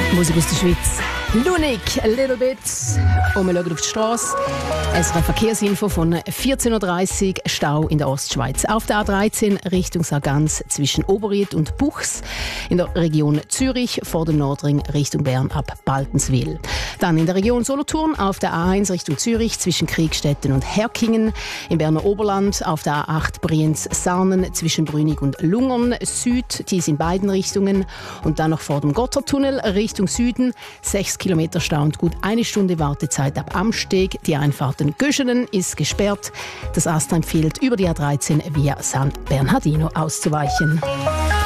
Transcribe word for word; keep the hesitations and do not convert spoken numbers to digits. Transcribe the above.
Musik aus der Schweiz. Lunik, a little bit. Und wir schauen auf die Straße. Es ist eine Verkehrsinfo von vierzehn Uhr dreißig. Stau in der Ostschweiz. Auf der A dreizehn Richtung Sargans zwischen Oberried und Buchs. In der Region Zürich vor dem Nordring Richtung Bern ab Baltenswil. Dann in der Region Solothurn auf der A eins Richtung Zürich zwischen Kriegstetten und Herkingen. Im Berner Oberland auf der A acht Brienz-Sarnen zwischen Brünig und Lungern Süd. Dies in beiden Richtungen. Und dann noch vor dem Gotthardtunnel Richtung Süden. Sechs Kilometer Stau und gut eine Stunde Wartezeit ab Amsteg. Die Einfahrten Göschenen ist gesperrt. Das AStA empfiehlt, über die A dreizehn via San Bernardino auszuweichen.